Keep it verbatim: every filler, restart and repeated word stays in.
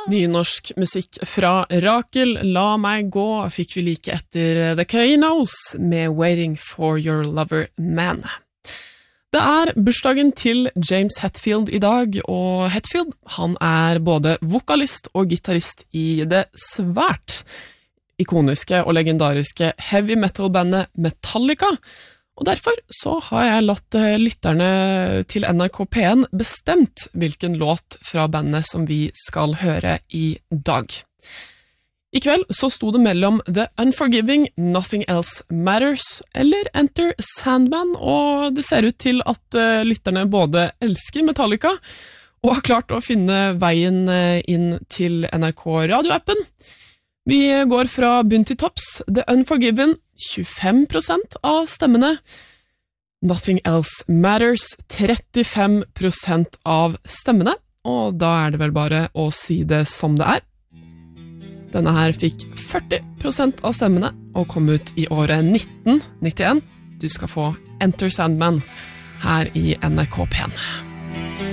Nynorsk musikk fra Rakel, La meg gå, fikk vi like etter The Kainos med Waiting for Your Lover Man. Det er bursdagen til James Hetfield i dag, og Hetfield, han er både vokalist og gitarist i det svært ikoniske og legendariske heavy metal-bandet Metallica, og derfor så har jeg latt lytterne til N R K P en bestemt hvilken låt fra bandet som vi skal høre i dag. I kveld så sto det mellom The Unforgiving, Nothing Else Matters eller Enter Sandman, og det ser ut til at lytterne både elsker Metallica og har klart å finne veien inn til N R K radioappen. Vi går fra bunn til topps. The Unforgiven, tjuefem prosent av stemmene. Nothing Else Matters, trettifem prosent av stemmene. Og da er det vel bare å si det som det er. Denne her fikk førti prosent av stemmene og kom ut i året nitten nittien. Du skal få Enter Sandman her i N R K P en.